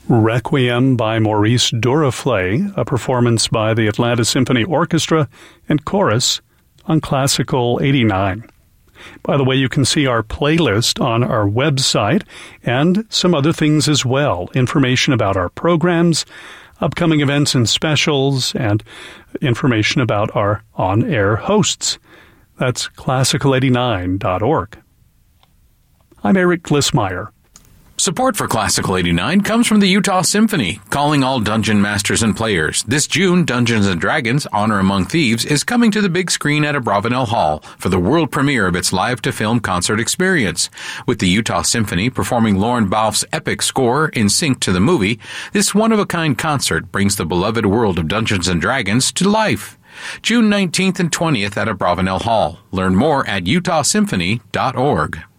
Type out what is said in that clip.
Requiem by Maurice Duraflay, a performance by the Atlanta Symphony Orchestra and Chorus on Classical 89. By the way, you can see our playlist on our website and some other things as well. Information about our programs, upcoming events and specials, and information about our on-air hosts. That's classical89.org. I'm Eric Glissmeyer. Support for Classical 89 comes from the Utah Symphony, calling all dungeon masters and players. This June, Dungeons & Dragons: Honor Among Thieves is coming to the big screen at Abravanel Hall for the world premiere of its live-to-film concert experience. With the Utah Symphony performing Lorne Balfe's epic score in sync to the movie, this one-of-a-kind concert brings the beloved world of Dungeons & Dragons to life. June 19th and 20th at Abravanel Hall. Learn more at utahsymphony.org.